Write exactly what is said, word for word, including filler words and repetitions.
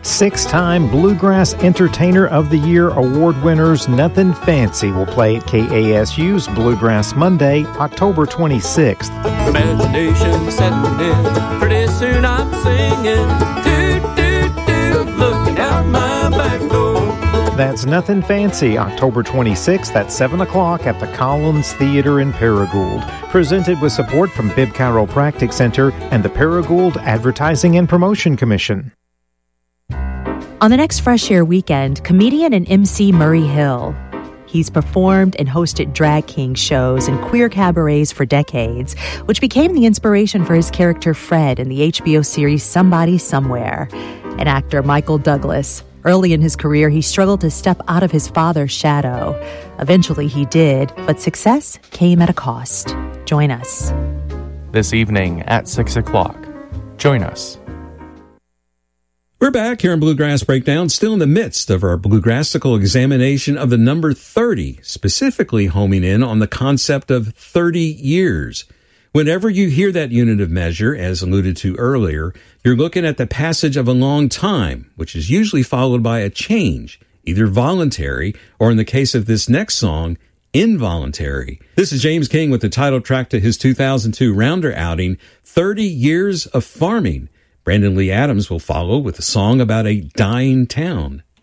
Six-time Bluegrass Entertainer of the Year award winners Nothing Fancy will play at K A S U's Bluegrass Monday, October twenty-sixth. Imagination setting in. Pretty soon I'm singing. Toot, toot, toot, looking out my back door. That's Nothing Fancy, October twenty-sixth at seven o'clock at the Collins Theater in Paragould. Presented with support from Bibb Chiropractic Center and the Paragould Advertising and Promotion Commission. On the next Fresh Air weekend, comedian and M C Murray Hill. He's performed and hosted drag king shows and queer cabarets for decades, which became the inspiration for his character Fred in the H B O series Somebody Somewhere. And actor Michael Douglas. Early in his career, he struggled to step out of his father's shadow. Eventually he did, but success came at a cost. Join us. This evening at six o'clock. Join us. We're back here on Bluegrass Breakdown, still in the midst of our bluegrassical examination of the number thirty, specifically homing in on the concept of thirty years. Whenever you hear that unit of measure, as alluded to earlier, you're looking at the passage of a long time, which is usually followed by a change, either voluntary or, in the case of this next song, involuntary. This is James King with the title track to his two thousand two Rounder outing, thirty Years of Farming. Brandon Lee Adams will follow with a song about a dying town.